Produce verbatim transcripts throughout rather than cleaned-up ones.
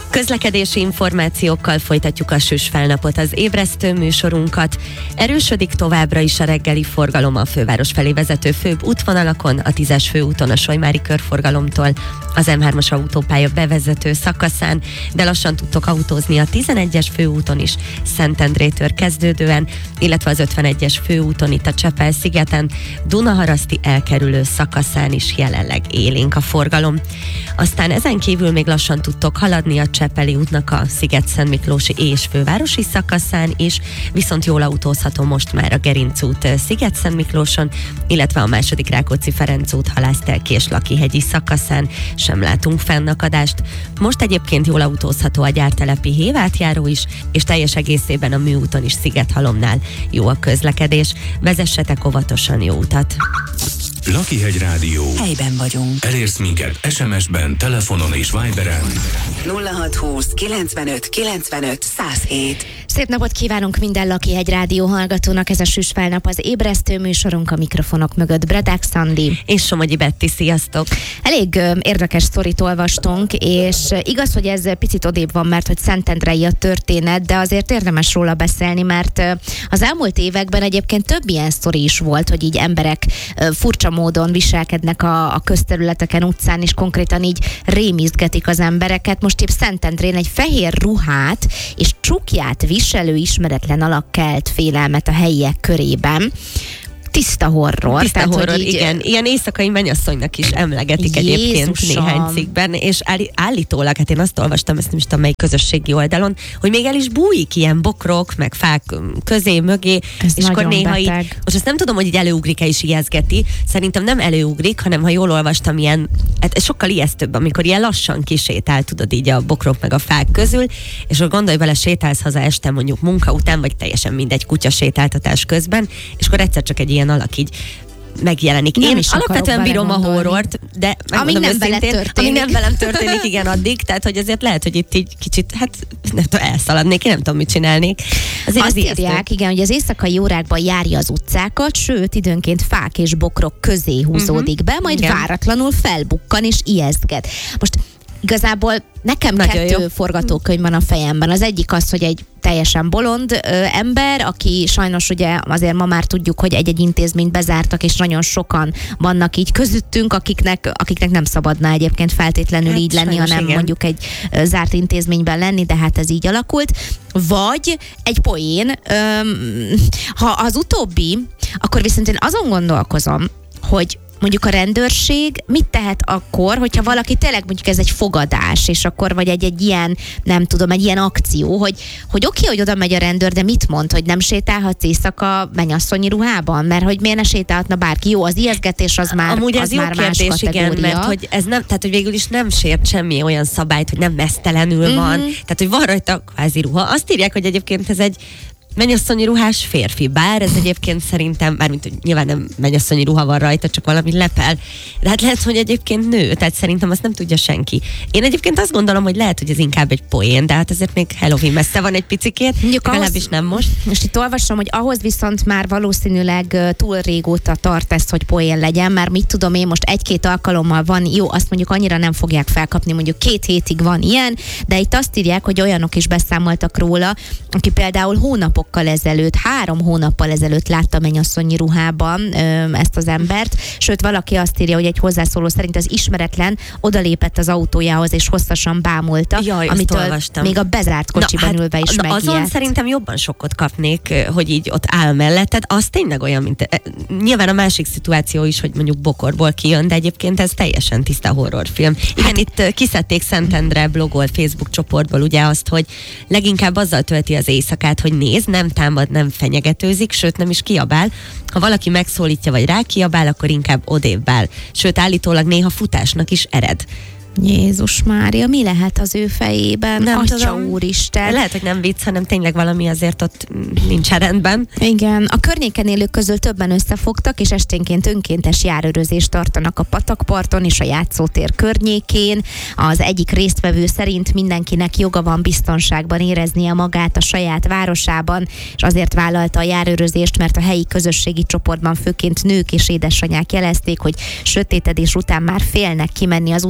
Közlekedési információkkal folytatjuk a süs felnapot, az ébresztő műsorunkat. Erősödik továbbra is a reggeli forgalom a főváros felé vezető főbb útvonalakon, a tízes főúton a Solymári körforgalomtól, az em hármas autópálya bevezető szakaszán, de lassan tudtok autózni a tizenegyes főúton is, Szentendrétől kezdődően, illetve az ötvenegyes főúton itt a Csepel-szigeten, Dunaharaszti elkerülő szakaszán is jelenleg élénk a forgalom. Aztán ezen kívül még lassan tudtok haladni a Csepeli útnak a Sziget-Szentmiklósi és fővárosi szakaszán is, viszont jól autózható most már a Gerinc út Sziget-Szentmiklóson, illetve a második Rákóczi-Ferenc út Halászter-Kés-Lakihegyi szakaszán sem látunk fennakadást. Most egyébként jól autózható a gyártelepi Hévátjáró is, és teljes egészében a Műúton is Szigethalomnál jó a közlekedés. Vezessetek óvatosan, jó utat! Lakihegy Rádió. Helyben vagyunk. Elérsz minket es em es-ben, telefonon és Viberen. nulla hat húsz kilencvenöt kilencvenöt száz hét. Szép napot kívánunk minden Lakihegy Rádió hallgatónak, ez a süs felnap, az ébresztő műsorunk, a mikrofonok mögött Bredák Szandi. És Somogyi Betti, sziasztok! Elég ö, érdekes sztorit olvastunk, és igaz, hogy ez picit odébb van, mert hogy Szentendrei a történet, de azért érdemes róla beszélni, mert ö, az elmúlt években egyébként több ilyen sztori is volt, hogy így emberek ö, furcsa módon viselkednek a, a közterületeken, utcán, és konkrétan így rémizgetik az embereket. Most épp Szentendrén egy fehér ruhát és csukját viselő ismeretlen alak kelt félelmet a helyiek körében. Tiszta horror. Tiszta tehát, horror, így, igen. Ilyen éjszakai mennyasszonynak is emlegetik egyébként néhány cikkben, és állí- állítólag, hát én azt olvastam, ezt nem is tudom melyik közösségi oldalon, hogy még el is bújik ilyen bokrok, meg fák közé, mögé, ez és akkor néha beteg. így, most azt nem tudom, hogy így előugrik-e és ijeszgeti, szerintem nem előugrik, hanem ha jól olvastam, ilyen, hát ez sokkal ijesztőbb, amikor ilyen lassan kisétál, tudod, így a bokrok meg a fák közül, és akkor gondolj bele, sétálsz haza este mondjuk munka után, vagy teljesen mindegy kutya sétáltatás közben, és akkor egyszer csak egy ilyen alak így megjelenik. Nem Én is alapvetően bírom gondolni. a horrort, de Amíg nem őszintén, veled történik. amíg nem velem történik, igen, addig, tehát hogy azért lehet, hogy itt így kicsit, hát nem tudom, elszaladnék, én nem tudom, mit csinálnék. Azért Azt az ijesztő. írják, igen, hogy az éjszakai órákban járja az utcákat, sőt, időnként fák és bokrok közé húzódik be, majd igen. váratlanul felbukkan és ijesztget. Most igazából nekem Nagyon kettő jó. forgatókönyv van a fejemben. Az egyik az, hogy egy teljesen bolond ö, ember, aki sajnos ugye azért ma már tudjuk, hogy egy-egy intézményt bezártak, és nagyon sokan vannak így közöttünk, akiknek, akiknek nem szabadna egyébként feltétlenül Hát így lenni, sajnos, hanem igen. mondjuk egy ö, zárt intézményben lenni, de hát ez így alakult. Vagy egy poén, öm, ha az utóbbi, akkor viszont én azon gondolkozom, hogy mondjuk a rendőrség mit tehet akkor, hogyha valaki tényleg mondjuk ez egy fogadás, és akkor vagy egy, egy ilyen, nem tudom, egy ilyen akció, hogy, hogy oké, hogy oda megy a rendőr, de mit mond, hogy nem sétálhatsz éjszaka mennyasszonyi ruhában? Mert hogy miért ne sétálhatna bárki? Jó, az ijesztgetés az már, Amúgy ez az jó már más kérdés, igen, kategória. mert hogy ez nem, tehát hogy végül is nem sért semmi olyan szabályt, hogy nem mesztelenül Mhm. van, tehát hogy van rajta kvázi ruha. Azt írják, hogy egyébként ez egy mennyasszonyi ruhás férfi, bár ez egyébként szerintem, mármint hogy nyilván nem mennyasszonyi ruha van rajta, csak valami lepel, de hát lehet, hogy egyébként nő, tehát szerintem azt nem tudja senki. Én egyébként azt gondolom, hogy lehet, hogy ez inkább egy poén, de hát azért még Halloween messze van egy picikét, Mondjuk legalábbis ahhoz- nem most. Most itt olvasom, hogy ahhoz viszont már valószínűleg ö, túl régóta tart ez, hogy poén legyen, mert mit tudom én, most egy-két alkalommal van, jó, azt mondjuk annyira nem fogják felkapni, mondjuk két hétig van ilyen, de itt azt írják, hogy olyanok is beszámoltak róla, aki például hónapokkal ezelőtt, három hónappal ezelőtt látta mennyasszonyi ruhában ö, ezt az embert, sőt valaki azt írja, hogy egy hozzászóló szerint az ismeretlen odalépett az autójához és hosszasan bámulta, Jaj, azt amitől olvastam. még a bezárt kocsiban ülve is na, azon megijedt. szerintem jobban sokkot kapnék, hogy így ott áll melletted. Az tényleg olyan, mint... eh, Nyilván a másik szituáció is, hogy mondjuk bokorból kijön, de egyébként ez teljesen tiszta horrorfilm. Igen, hát, itt eh, kiszedték Szentendre blogol Facebook csoportból ugye azt, hogy leginkább azzal tölti az éjszakát, hogy néz, nem támad, nem fenyegetőzik, sőt nem is kiabál. Ha valaki megszólítja vagy rákiabál, akkor inkább odébb áll. Sőt, állítólag néha futásnak is ered. Jézus Mária, mi lehet az ő fejében? Nem Atya tudom. úristen. Lehet, hogy nem vicc, hanem tényleg valami azért ott nincs rendben. Igen, a környéken élők közül többen összefogtak, és esténként önkéntes járőrözést tartanak a patakparton és a játszótér környékén. Az egyik résztvevő szerint mindenkinek joga van biztonságban éreznie magát a saját városában, és azért vállalta a járőrözést, mert a helyi közösségi csoportban főként nők és édesanyák jelezték, hogy sötétedés után már félnek kimenni az utcára.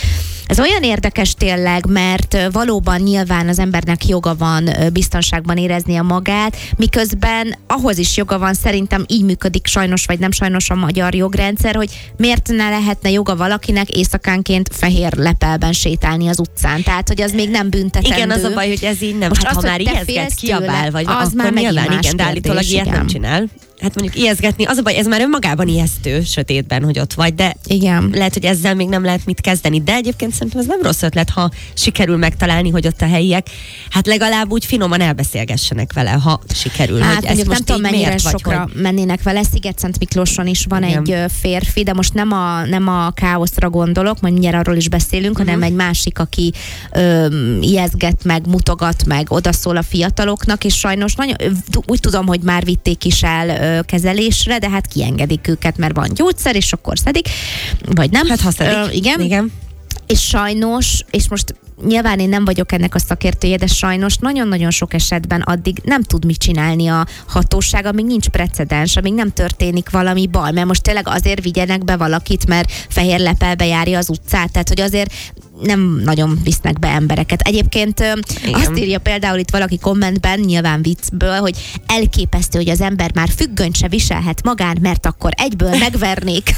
Ez olyan érdekes tényleg, mert valóban nyilván az embernek joga van biztonságban éreznie magát, miközben ahhoz is joga van, szerintem így működik sajnos vagy nem sajnos a magyar jogrendszer, hogy miért ne lehetne joga valakinek éjszakánként fehér lepelben sétálni az utcán. Tehát, hogy az még nem büntetendő. Igen, az a baj, hogy ez így nem. Most hát, az, ha már ijeszget, kiabál, vagy az akkor már nyilván más igen, de állítólag kérdés, ilyet igen. nem csinál. Hát mondjuk ijeszgetni, az a baj, ez már önmagában ijesztő sötétben, hogy ott vagy, de Igen. lehet, hogy ezzel még nem lehet mit kezdeni. De egyébként szerintem ez nem rossz ötlet, ha sikerül megtalálni, hogy ott a helyiek, hát legalább úgy finoman elbeszélgessenek vele, ha sikerül. Hát hogy mondjuk nem tudom, mennyire miért, sokra vagy, hogy... mennének vele. Sziget-Szent Miklóson is van Igen. egy ö, férfi, de most nem a, nem a káoszra gondolok, majd mindjárt arról is beszélünk, uh-huh. hanem egy másik, aki ö, ijeszget meg, mutogat meg, odaszól a fiataloknak, és sajnos nagyon, úgy tudom, hogy már vitték is el ö, kezelésre, de hát kiengedik őket, mert van gyógyszer, és akkor szedik, vagy nem. Hát ha szedik. Ö, igen. igen. És sajnos, és most nyilván én nem vagyok ennek a szakértője, de sajnos nagyon-nagyon sok esetben addig nem tud mit csinálni a hatóság, amíg nincs precedens, amíg nem történik valami baj, mert most tényleg azért vigyenek be valakit, mert fehér lepelbe járja az utcát, tehát hogy azért nem nagyon visznek be embereket. Egyébként igen. Azt írja például itt valaki kommentben, nyilván viccből, hogy elképesztő, hogy az ember már függönyt se viselhet magán, mert akkor egyből megvernék.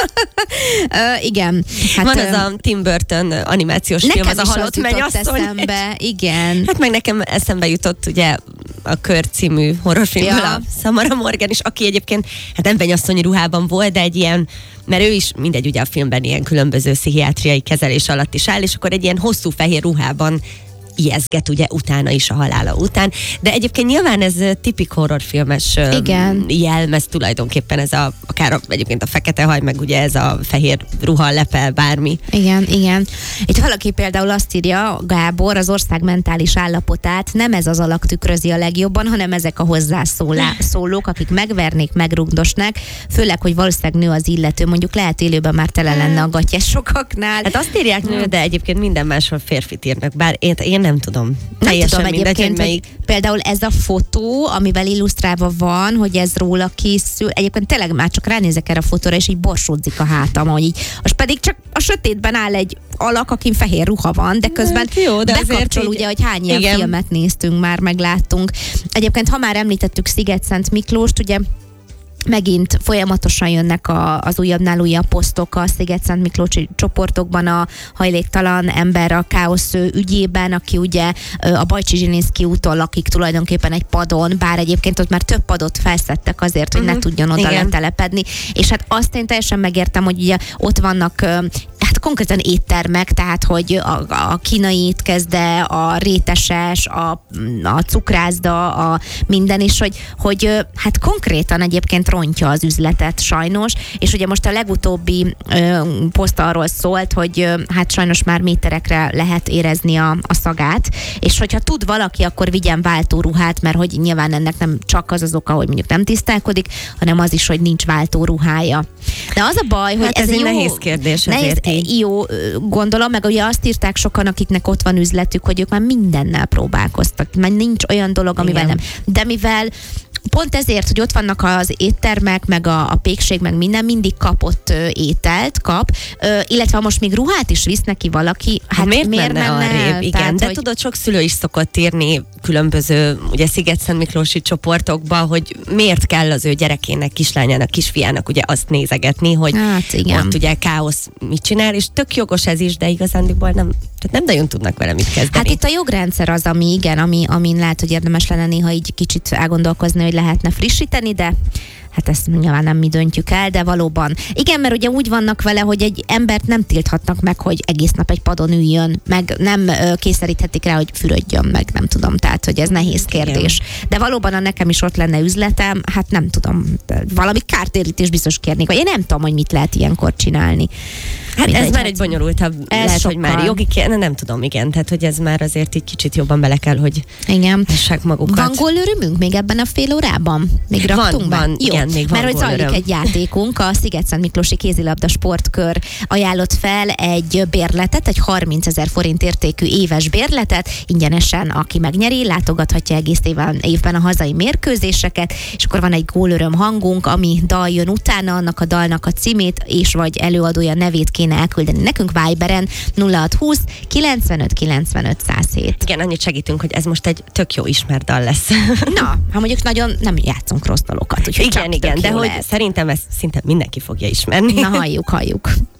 uh, igen. Hát, van ez a Tim Burton animációs film, az a halott mennyasszony. Eszembe, igen. Hát meg nekem eszembe jutott ugye a Kör című horrorfilmből Ja. a Samara Morgan is, aki egyébként hát nem mennyasszonyi ruhában volt, de egy ilyen, mert ő is mindegy, ugye a filmben ilyen különböző pszichiátriai kezelés alatt is áll, és akkor egy ilyen hosszú fehér ruhában ijeszget ugye utána is a halála után. De egyébként nyilván ez tipik horrorfilmes Igen. jelmez tulajdonképpen ez a, akár a, egyébként a fekete haj, meg ugye ez a fehér ruha, lepel, bármi. Igen, igen. Itt valaki például azt írja, Gábor, az ország mentális állapotát nem ez az alak tükrözi a legjobban, hanem ezek a hozzászólók, akik megvernék, megrugdosnák, főleg, hogy valószínűleg nő az illető, mondjuk lehet élőben már tele lenne a gatyás sokaknál. Hát azt írják nő, de egyébként minden máshol férfit írnak, bár én, én nem tudom. Nem Teljesen tudom mindegy, egyébként, hogy melyik... hogy például ez a fotó, amivel illusztrálva van, hogy ez róla készül, egyébként tényleg már csak ránézek erre a fotóra, és így borsódzik a hátam, hogy így, az pedig csak a sötétben áll egy alak, akin fehér ruha van, de közben hát jó, de bekapcsol, így... ugye, hogy hány ilyen Igen. filmet néztünk már, megláttunk. Egyébként, ha már említettük Sziget-Szent Miklóst, ugye megint folyamatosan jönnek a, az újabbnál újabb posztok a Sziget-Szent Miklósi csoportokban a hajléktalan ember a káosz ügyében, aki ugye a Bajcsi Zsilinszky úton lakik tulajdonképpen egy padon, bár egyébként ott már több padot felszedtek azért, hogy uh-huh. ne tudjon oda Igen. letelepedni. És hát azt én teljesen megértem, hogy ugye ott vannak hát konkrétan éttermek, tehát hogy a, a kínai étkezde, a réteses, a, a cukrászda, a minden, és hogy, hogy hát konkrétan egyébként rontja az üzletet sajnos, és ugye most a legutóbbi ö, poszt arról szólt, hogy ö, hát sajnos már méterekre lehet érezni a, a szagát, és hogyha tud valaki, akkor vigyen váltóruhát, mert hogy nyilván ennek nem csak az az oka, hogy mondjuk nem tisztálkodik, hanem az is, hogy nincs váltóruhája. De az a baj, hogy hát ez, ez egy jó, nehéz kérdés nehéz, azért így. jó gondolom, meg ugye azt írták sokan, akiknek ott van üzletük, hogy ők már mindennel próbálkoztak, mert nincs olyan dolog, amivel Igen. nem. De mivel pont ezért, hogy ott vannak az éttermek, meg a, a pékség, meg minden, mindig kapott ö, ételt, kap, ö, illetve most még ruhát is visz neki valaki, hát miért, miért menne menne arrébb? el? Igen, Tehát, de hogy... tudod, sok szülő is szokott írni különböző, ugye Sziget-Szent Miklósi csoportokba, hogy miért kell az ő gyerekének, kislányának, kisfiának ugye azt nézegetni, hogy Hát, igen. ott ugye káosz mit csinál, és tök jogos ez is, de igazándiból nem, tehát nem nagyon tudnak vele mit kezdeni. Hát itt a jogrendszer az, ami igen, ami, amin lehet, hogy érdemes lenne néha így kicsit elgondolkozni, hogy lehetne frissíteni, de hát ezt nyilván nem mi döntjük el, de valóban. Igen, mert ugye úgy vannak vele, hogy egy embert nem tilthatnak meg, hogy egész nap egy padon üljön, meg nem ö, kényszeríthetik rá, hogy fürödjön meg, nem tudom, tehát, hogy ez nehéz kérdés. Igen. De valóban, ha nekem is ott lenne üzletem, hát nem tudom, valami kártérítés biztos kérnék, vagy én nem tudom, hogy mit lehet ilyenkor csinálni. Hát Mindegy, ez már hát egy bonyolultabb, ez lehet, sokkal. hogy már jogi kéne, nem tudom, igen, tehát hogy ez már azért így kicsit jobban bele kell, hogy igen. vessák magukat. Van gólörömünk még ebben a fél órában? Még Van, raktunk be? van, Jó, igen, még van mert hogy zajlik gólöröm. egy játékunk, a Sziget-Szent Miklósi kézilabda sportkör ajánlott fel egy bérletet, egy harmincezer forint értékű éves bérletet, ingyenesen, aki megnyeri, látogathatja egész évben, évben a hazai mérkőzéseket, és akkor van egy gólöröm hangunk, ami dal jön utána, annak a dalnak a címét, és vagy előadója nevét kéne elküldeni nekünk Viberen nulla hat húsz kilencvenöt kilencvenöt száz hét. Igen, annyit segítünk, hogy ez most egy tök jó ismert dal lesz. Na, ha mondjuk nagyon nem játszunk rossz dalokat, úgyhogy Igen, csak igen, tök de jó hogy lehet. szerintem ezt szinte mindenki fogja ismerni. Na, halljuk, halljuk.